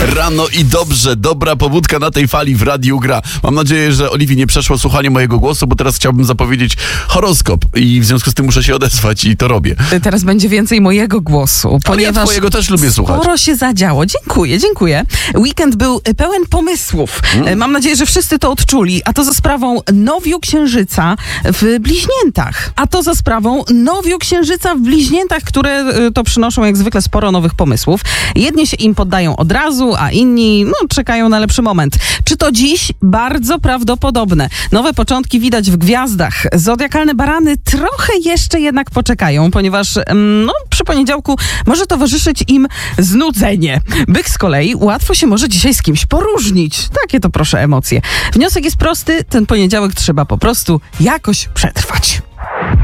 Rano i dobrze, dobra pobudka na tej fali w Radiu Gra. Mam nadzieję, że Oliwii nie przeszło słuchanie mojego głosu, bo teraz chciałbym zapowiedzieć horoskop i w związku z tym muszę się odezwać i to robię. Teraz będzie więcej mojego głosu, ponieważ ja twojego też lubię słuchać. Sporo się zadziało. Dziękuję. Weekend był pełen pomysłów. Mam nadzieję, że wszyscy to odczuli. A to za sprawą nowiu księżyca w bliźniętach. które to przynoszą jak zwykle sporo nowych pomysłów. Jedni się im poddają od razu, a inni czekają na lepszy moment. Czy to dziś? Bardzo prawdopodobne. Nowe początki widać w gwiazdach. Zodiakalne barany trochę jeszcze jednak poczekają, ponieważ przy poniedziałku może towarzyszyć im znudzenie. Byk z kolei łatwo się może dzisiaj z kimś poróżnić. Takie to proszę emocje. Wniosek jest prosty, ten poniedziałek trzeba po prostu jakoś przetrwać.